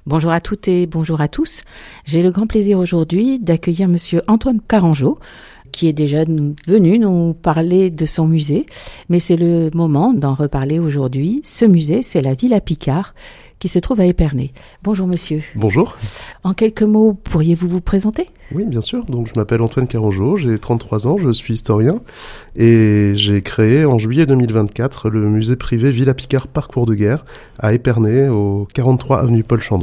Bonjour à toutes et bonjour à tous. J'ai le grand plaisir aujourd'hui d'accueillir monsieur Antoine Carangeau, qui est déjà venu nous parler de son musée. Mais c'est le moment d'en reparler aujourd'hui. Ce musée, c'est la Villa Picard, qui se trouve à Épernay. Bonjour monsieur. Bonjour. En quelques mots, pourriez-vous vous présenter ? Oui, bien sûr. Donc, je m'appelle Antoine Carangeau, j'ai 33 ans, je suis historien et j'ai créé en juillet 2024 le musée privé Villa Picard Parcours de guerre à Épernay, au 43 avenue Paul Chandon.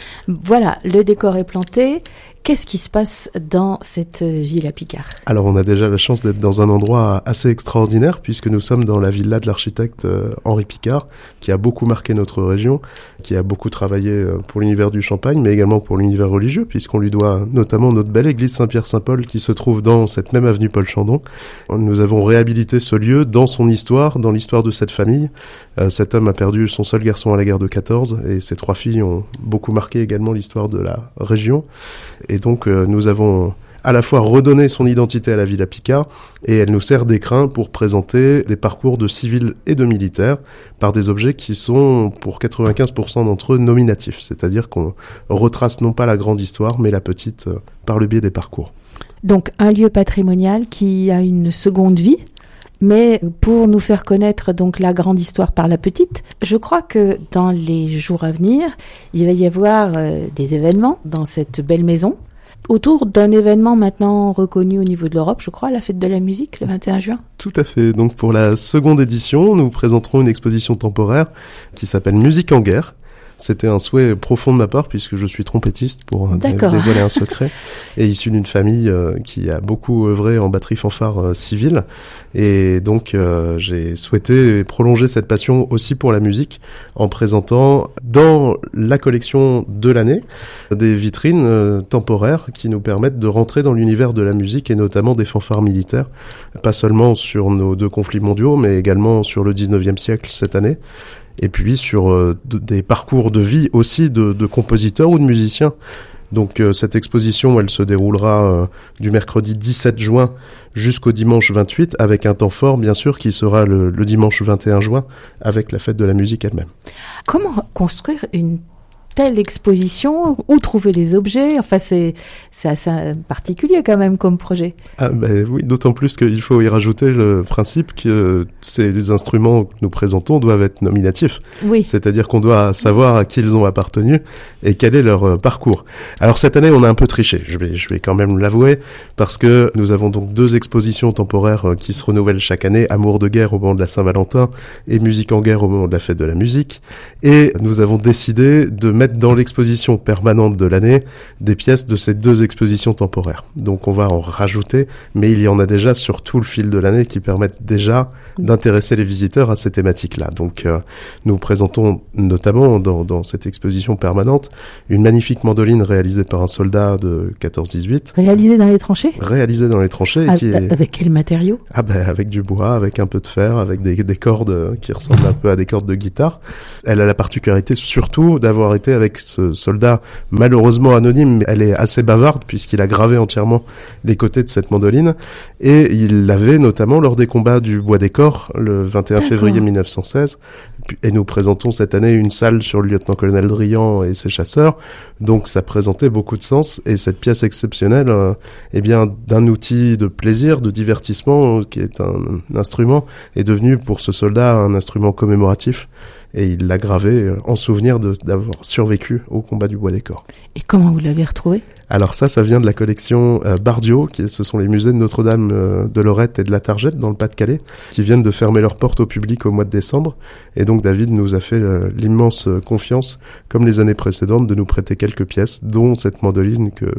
Voilà, le décor est planté. Qu'est-ce qui se passe dans cette Villa Picard ? Alors, on a déjà la chance d'être dans un endroit assez extraordinaire puisque nous sommes dans la villa de l'architecte Henri Picard, qui a beaucoup marqué notre région, qui a beaucoup travaillé pour l'univers du Champagne, mais également pour l'univers religieux, puisqu'on lui doit notamment notre belle église Saint-Pierre-Saint-Paul qui se trouve dans cette même avenue Paul Chandon. Nous avons réhabilité ce lieu dans son histoire, dans l'histoire de cette famille. Cet homme a perdu son seul garçon à la guerre de 14 et ses 3 filles ont beaucoup marqué également l'histoire de la région. Et donc, nous avons à la fois redonné son identité à la Villa Picard et elle nous sert d'écrin pour présenter des parcours de civils et de militaires par des objets qui sont, pour 95% d'entre eux, nominatifs. C'est-à-dire qu'on retrace non pas la grande histoire, mais la petite par le biais des parcours. Donc, un lieu patrimonial qui a une seconde vie. Mais pour nous faire connaître donc la grande histoire par la petite, je crois que dans les jours à venir, il va y avoir des événements dans cette belle maison. Autour d'un événement maintenant reconnu au niveau de l'Europe, je crois, la fête de la musique, le 21 juin. Tout à fait. Donc pour la seconde édition, nous présenterons une exposition temporaire qui s'appelle Musique en guerre. C'était un souhait profond de ma part puisque je suis trompettiste pour dévoiler un secret et issu d'une famille qui a beaucoup œuvré en batterie fanfare civile et donc j'ai souhaité prolonger cette passion aussi pour la musique en présentant dans la collection de l'année des vitrines temporaires qui nous permettent de rentrer dans l'univers de la musique et notamment des fanfares militaires, pas seulement sur nos 2 conflits mondiaux mais également sur le 19e siècle cette année. Et puis sur des parcours de vie aussi de compositeurs ou de musiciens. Donc cette exposition, elle se déroulera du mercredi 17 juin jusqu'au dimanche 28, avec un temps fort, bien sûr, qui sera le dimanche 21 juin, avec la fête de la musique elle-même. Comment construire une telle exposition? Où trouver les objets? Enfin, c'est assez particulier quand même comme projet. Ah ben oui, d'autant plus qu'il faut y rajouter le principe que ces instruments que nous présentons doivent être nominatifs. Oui. C'est-à-dire qu'on doit savoir à qui ils ont appartenu et quel est leur parcours. Alors cette année, on a un peu triché, je vais quand même l'avouer, parce que nous avons donc 2 expositions temporaires qui se renouvellent chaque année, Amour de guerre au moment de la Saint-Valentin et Musique en guerre au moment de la fête de la musique. Et nous avons décidé de mettre dans l'exposition permanente de l'année des pièces de ces 2 expositions temporaires. Donc on va en rajouter, mais il y en a déjà sur tout le fil de l'année qui permettent déjà d'intéresser les visiteurs à ces thématiques-là. Donc nous présentons notamment dans cette exposition permanente une magnifique mandoline réalisée par un soldat de 14-18. Réalisée dans les tranchées ? Réalisée dans les tranchées. Avec quel matériau ? Ah ben avec du bois, avec un peu de fer, avec des cordes qui ressemblent un peu à des cordes de guitare. Elle a la particularité surtout d'avoir été avec ce soldat malheureusement anonyme, mais elle est assez bavarde puisqu'il a gravé entièrement les côtés de cette mandoline et il l'avait notamment lors des combats du Bois des Corps le 21 février 1916 et nous présentons cette année une salle sur le lieutenant-colonel Drian et ses chasseurs, donc ça présentait beaucoup de sens et cette pièce exceptionnelle eh bien d'un outil de plaisir, de divertissement qui est un instrument est devenu pour ce soldat un instrument commémoratif. Et il l'a gravé en souvenir d'avoir survécu au combat du Bois des Corps. Et comment vous l'avez retrouvé ? Alors ça vient de la collection Bardiot, ce sont les musées de Notre-Dame de Lorette et de la Targette dans le Pas-de-Calais, qui viennent de fermer leurs portes au public au mois de décembre. Et donc David nous a fait l'immense confiance, comme les années précédentes, de nous prêter quelques pièces, dont cette mandoline que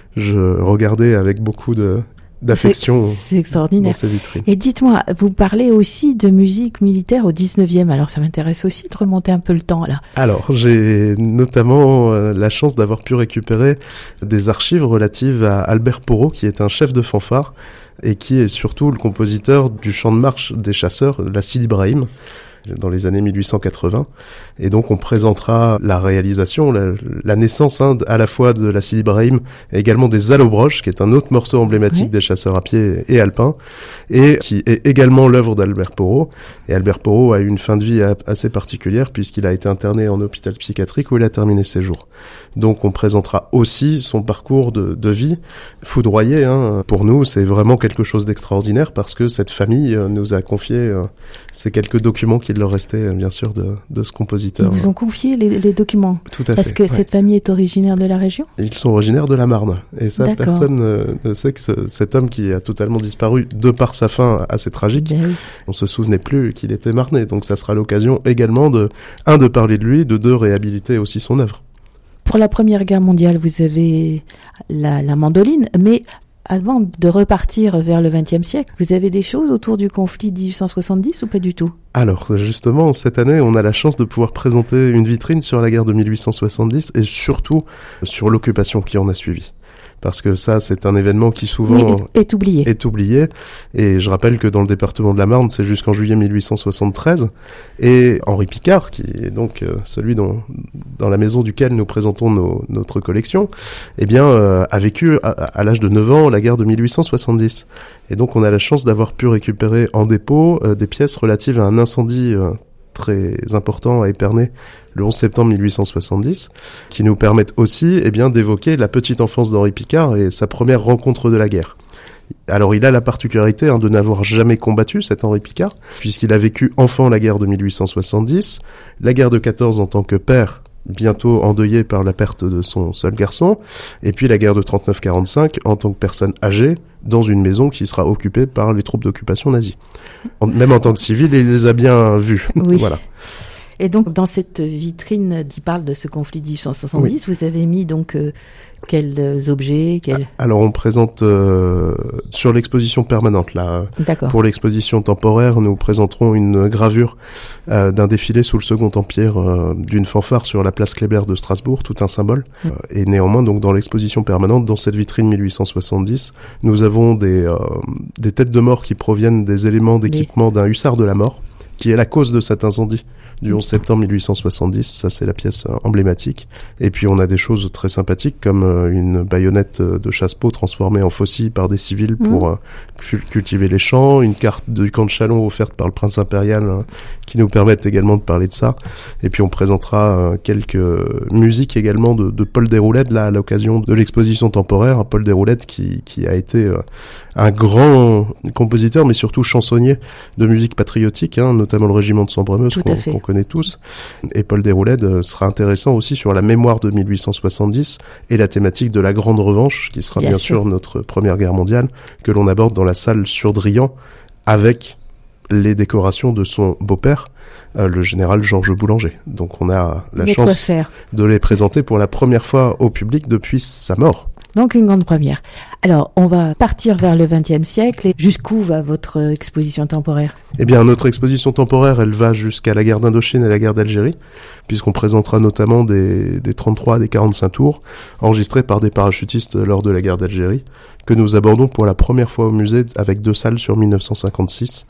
je regardais avec beaucoup d'affection. C'est extraordinaire. Dans ces vitrines. Et dites-moi, vous parlez aussi de musique militaire au 19e, alors ça m'intéresse aussi de remonter un peu le temps là. Alors, j'ai notamment la chance d'avoir pu récupérer des archives relatives à Albert Porot, qui est un chef de fanfare et qui est surtout le compositeur du chant de marche des chasseurs, la Sidi Ibrahim. dans les années 1880. Et donc on présentera la réalisation, la naissance à la fois de la Sidi Ibrahim et également des Allobroges, qui est un autre morceau emblématique des chasseurs à pied et alpins, et qui est également l'œuvre d'Albert Porot. Et Albert Porot a eu une fin de vie assez particulière puisqu'il a été interné en hôpital psychiatrique où il a terminé ses jours. Donc on présentera aussi son parcours de vie foudroyé. Pour nous, c'est vraiment quelque chose d'extraordinaire parce que cette famille nous a confié ces quelques documents qu'il leur restait, bien sûr, de ce compositeur. Ils vous ont confié les documents? Tout à fait. Parce que cette famille est originaire de la région? Ils sont originaires de la Marne. Et ça, personne ne sait que cet homme qui a totalement disparu de par sa fin assez tragique, on se souvenait plus qu'il était marnais. Donc ça sera l'occasion également de parler de lui, de réhabiliter aussi son œuvre. Pour la Première Guerre mondiale, vous avez la mandoline, mais avant de repartir vers le XXe siècle, vous avez des choses autour du conflit 1870 ou pas du tout? Alors, justement, cette année, on a la chance de pouvoir présenter une vitrine sur la guerre de 1870 et surtout sur l'occupation qui en a suivi. Parce que ça, c'est un événement qui souvent est oublié. Et je rappelle que dans le département de la Marne, c'est jusqu'en juillet 1873. Et Henri Picard, qui est donc celui dans la maison duquel nous présentons notre collection, a vécu à l'âge de 9 ans la guerre de 1870. Et donc on a la chance d'avoir pu récupérer en dépôt des pièces relatives à un incendie très important à Épernay le 11 septembre 1870, qui nous permettent aussi d'évoquer la petite enfance d'Henri Picard et sa première rencontre de la guerre. Alors il a la particularité de n'avoir jamais combattu, cet Henri Picard, puisqu'il a vécu enfant la guerre de 1870, la guerre de 14 en tant que père, bientôt endeuillé par la perte de son seul garçon, et puis la guerre de 39-45 en tant que personne âgée, dans une maison qui sera occupée par les troupes d'occupation nazies. Même en tant que civil, il les a bien vus. Oui. Voilà. Et donc, dans cette vitrine qui parle de ce conflit 1870, vous avez mis donc quels objets Alors, on présente sur l'exposition permanente, là. D'accord. Pour l'exposition temporaire, nous présenterons une gravure d'un défilé sous le Second Empire d'une fanfare sur la place Kléber de Strasbourg, tout un symbole. Et néanmoins, donc, dans l'exposition permanente, dans cette vitrine 1870, nous avons des têtes de mort qui proviennent des éléments d'équipement d'un hussard de la mort, qui est la cause de cet incendie du 11 septembre 1870, ça c'est la pièce emblématique. Et puis on a des choses très sympathiques comme une baïonnette de chasse-peau transformée en faucille par des civils pour cultiver les champs, une carte du camp de Châlons offerte par le prince impérial qui nous permettent également de parler de ça. Et puis on présentera quelques musiques également de Paul Déroulède là à l'occasion de l'exposition temporaire. Paul Déroulède qui a été un grand compositeur mais surtout chansonnier de musique patriotique, notamment le régiment de Sambre-Meuse qu'on connaît tous. Et Paul Déroulède sera intéressant aussi sur la mémoire de 1870 et la thématique de la Grande Revanche, qui sera bien sûr notre Première Guerre mondiale, que l'on aborde dans la salle sur Drian avec les décorations de son beau-père, le général Georges Boulanger. Donc on a la chance de les présenter pour la première fois au public depuis sa mort. Donc une grande première. Alors, on va partir vers le XXe siècle. Et jusqu'où va votre exposition temporaire ? Notre exposition temporaire, elle va jusqu'à la guerre d'Indochine et la guerre d'Algérie, puisqu'on présentera notamment des 33, des 45 tours, enregistrés par des parachutistes lors de la guerre d'Algérie, que nous abordons pour la première fois au musée avec 2 salles sur 1956.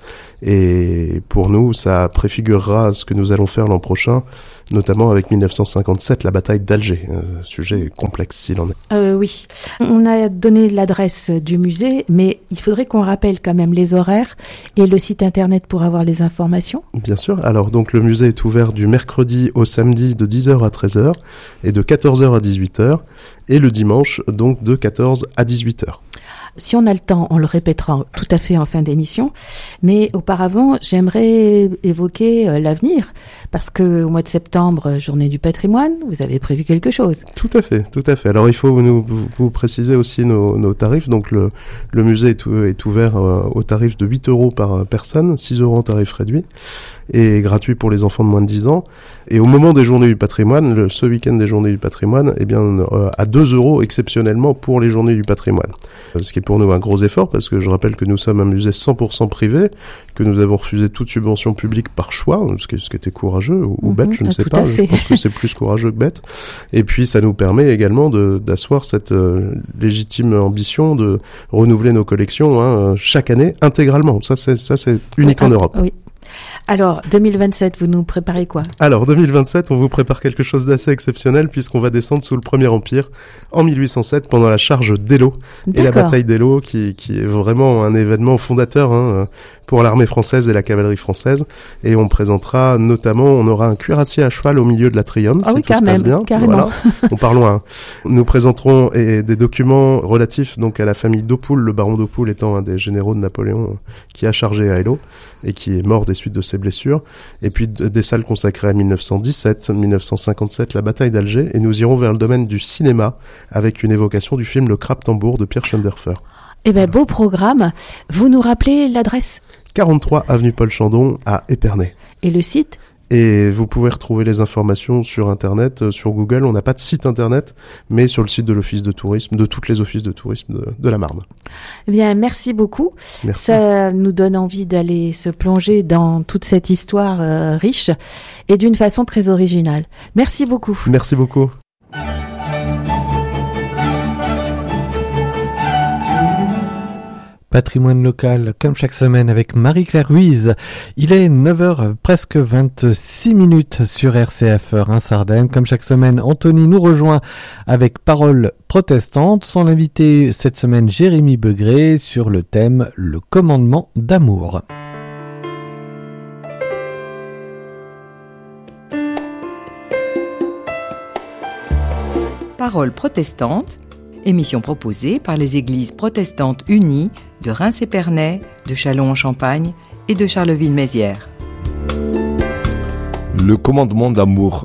Et pour nous, ça préfigurera ce que nous allons faire l'an prochain, notamment avec 1957, la bataille d'Alger. Sujet complexe s'il en est. Oui, on a donné l'adresse du musée, mais il faudrait qu'on rappelle quand même les horaires et le site internet pour avoir les informations. Bien sûr. Alors donc le musée est ouvert du mercredi au samedi de 10h à 13h et de 14h à 18h et le dimanche donc de 14 à 18h. Si on a le temps, on le répétera tout à fait en fin d'émission. Mais auparavant, j'aimerais évoquer l'avenir. Parce que au mois de septembre, journée du patrimoine, vous avez prévu quelque chose. Tout à fait, tout à fait. Alors il faut vous préciser aussi nos tarifs. Donc le musée est ouvert au tarif de 8 € par personne, 6 € en tarif réduit, et gratuit pour les enfants de moins de 10 ans. Et au moment des journées du patrimoine, ce week-end des journées du patrimoine, à 2 € exceptionnellement pour les journées du patrimoine. Ce qui est pour nous un gros effort, parce que je rappelle que nous sommes un musée 100% privé, que nous avons refusé toute subvention publique par choix, ce qui était courageux ou bête, je ne sais pas. Je pense que c'est plus courageux que bête. Et puis ça nous permet également d'asseoir cette légitime ambition de renouveler nos collections chaque année intégralement. Ça c'est unique en Europe. Oui. Alors, 2027, vous nous préparez quoi? Alors, 2027, on vous prépare quelque chose d'assez exceptionnel puisqu'on va descendre sous le Premier Empire en 1807 pendant la charge d'Eylau et la bataille d'Eylau qui est vraiment un événement fondateur pour l'armée française et la cavalerie française. Et on présentera notamment, on aura un cuirassier à cheval au milieu de l'atrium, si tout se passe bien. Carrément. Voilà. On part loin. Nous présenterons des documents relatifs donc à la famille d'Hautpoul, le baron d'Hautpoul étant un des généraux de Napoléon qui a chargé à Eylau et qui est mort des suites de ses blessures. Et puis des salles consacrées à 1917, 1957, la bataille d'Alger. Et nous irons vers le domaine du cinéma avec une évocation du film Le Crabe-Tambour de Pierre Schoenderfer. Eh ben, beau programme. Vous nous rappelez l'adresse? 43 avenue Paul Chandon à Épernay. Et le site? Et vous pouvez retrouver les informations sur Internet, sur Google. On n'a pas de site Internet, mais sur le site de l'Office de tourisme, de toutes les offices de tourisme de la Marne. Eh bien, merci beaucoup. Merci. Ça nous donne envie d'aller se plonger dans toute cette histoire riche et d'une façon très originale. Merci beaucoup. Merci beaucoup. Patrimoine local, comme chaque semaine avec Marie-Claire Ruiz. Il est 9h, presque 26 minutes sur RCF Reims-Ardennes. Comme chaque semaine, Anthony nous rejoint avec Paroles protestantes. Son invité cette semaine, Jérémy Begré, sur le thème « Le commandement d'amour ». Paroles protestantes, émission proposée par les églises protestantes unies de Reims-Épernay, de Châlons-en-Champagne et de Charleville-Mézières. Le commandement d'amour.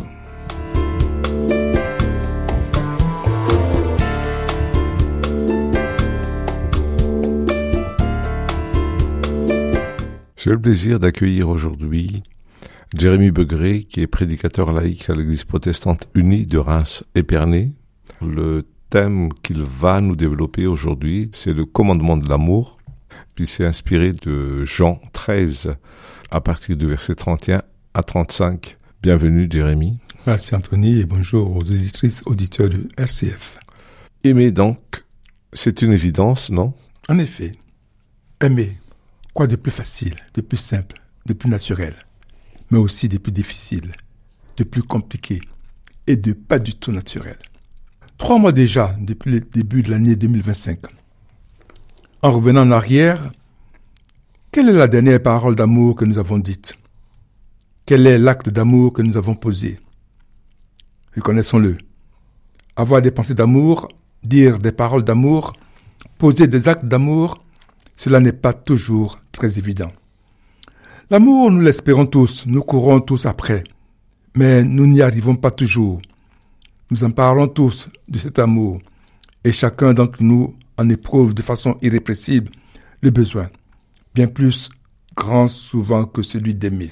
J'ai le plaisir d'accueillir aujourd'hui Jérémy Begré, qui est prédicateur laïque à l'église protestante unie de Reims-Épernay. Le thème qu'il va nous développer aujourd'hui, c'est le commandement de l'amour, puis c'est inspiré de Jean 13, à partir du verset 31 à 35. Bienvenue Jérémy. Merci Anthony et bonjour aux auditrices, auditeurs de RCF. Aimer donc, c'est une évidence, non? En effet, aimer, quoi de plus facile, de plus simple, de plus naturel, mais aussi de plus difficile, de plus compliqué et de pas du tout naturel. 3 mois déjà, depuis le début de l'année 2025. En revenant en arrière, quelle est la dernière parole d'amour que nous avons dite? Quel est l'acte d'amour que nous avons posé? Reconnaissons-le. Avoir des pensées d'amour, dire des paroles d'amour, poser des actes d'amour, cela n'est pas toujours très évident. L'amour, nous l'espérons tous, nous courons tous après, mais nous n'y arrivons pas toujours. Nous en parlons tous de cet amour et chacun d'entre nous en éprouve de façon irrépressible le besoin, bien plus grand souvent que celui d'aimer.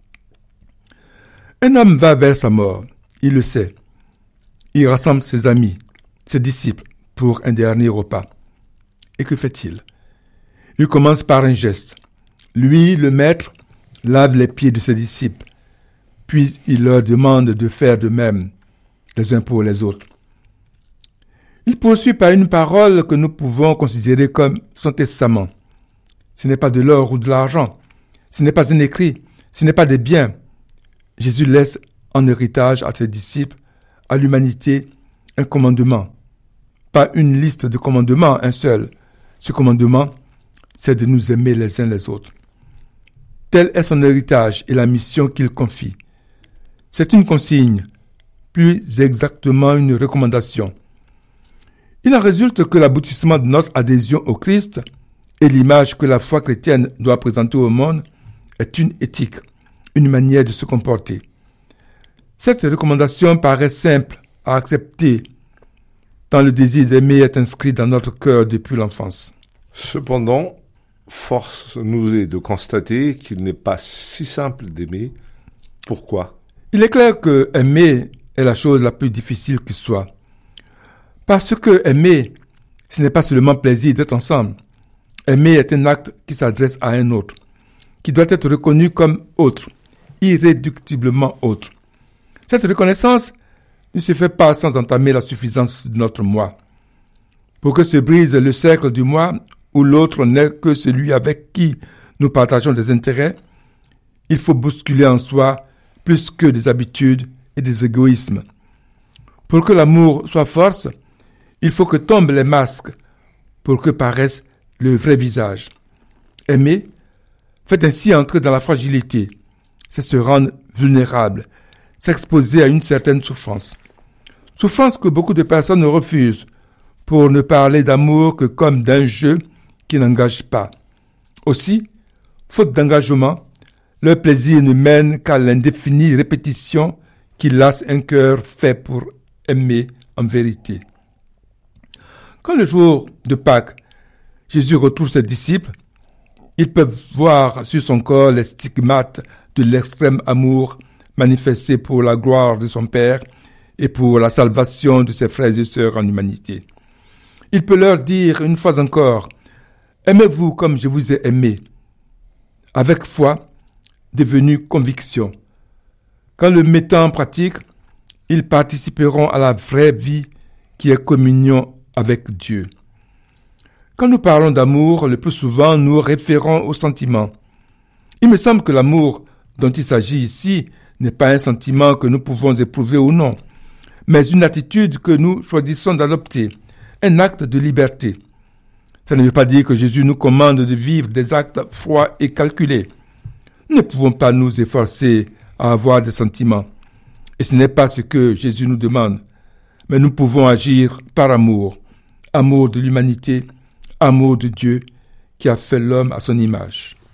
Un homme va vers sa mort, il le sait. Il rassemble ses amis, ses disciples pour un dernier repas. Et que fait-il? Il commence par un geste. Lui, le maître, lave les pieds de ses disciples, puis il leur demande de faire de même, les uns pour les autres. Il poursuit par une parole que nous pouvons considérer comme son testament. Ce n'est pas de l'or ou de l'argent, ce n'est pas un écrit, ce n'est pas des biens. Jésus laisse en héritage à ses disciples, à l'humanité, un commandement. Pas une liste de commandements, un seul. Ce commandement, c'est de nous aimer les uns les autres. Tel est son héritage et la mission qu'il confie. C'est une consigne, plus exactement une recommandation. Il en résulte que l'aboutissement de notre adhésion au Christ et l'image que la foi chrétienne doit présenter au monde est une éthique, une manière de se comporter. Cette recommandation paraît simple à accepter, tant le désir d'aimer est inscrit dans notre cœur depuis l'enfance. Cependant, force nous est de constater qu'il n'est pas si simple d'aimer. Pourquoi? Il est clair que aimer est la chose la plus difficile qui soit. Parce que aimer, ce n'est pas seulement plaisir d'être ensemble. Aimer est un acte qui s'adresse à un autre, qui doit être reconnu comme autre, irréductiblement autre. Cette reconnaissance ne se fait pas sans entamer la suffisance de notre moi. Pour que se brise le cercle du moi, où l'autre n'est que celui avec qui nous partageons des intérêts, il faut bousculer en soi plus que des habitudes et des égoïsmes. Pour que l'amour soit force, il faut que tombent les masques pour que paraisse le vrai visage. Aimer, fait ainsi entrer dans la fragilité, c'est se rendre vulnérable, s'exposer à une certaine souffrance. Souffrance que beaucoup de personnes refusent, pour ne parler d'amour que comme d'un jeu qui n'engage pas. Aussi, faute d'engagement, leur plaisir ne mène qu'à l'indéfinie répétition qui lasse un cœur fait pour aimer en vérité. Quand le jour de Pâques, Jésus retrouve ses disciples, ils peuvent voir sur son corps les stigmates de l'extrême amour manifesté pour la gloire de son Père et pour la salvation de ses frères et sœurs en humanité. Il peut leur dire une fois encore, « Aimez-vous comme je vous ai aimé », avec foi, devenue conviction. Quand le mettant en pratique, ils participeront à la vraie vie qui est communion avec Dieu. Quand nous parlons d'amour, le plus souvent, nous référons au sentiment. Il me semble que l'amour dont il s'agit ici n'est pas un sentiment que nous pouvons éprouver ou non, mais une attitude que nous choisissons d'adopter, un acte de liberté. Ça ne veut pas dire que Jésus nous commande de vivre des actes froids et calculés. Nous ne pouvons pas nous efforcer à avoir des sentiments. Et ce n'est pas ce que Jésus nous demande. Mais nous pouvons agir par amour. Amour de l'humanité, amour de Dieu qui a fait l'homme à son image.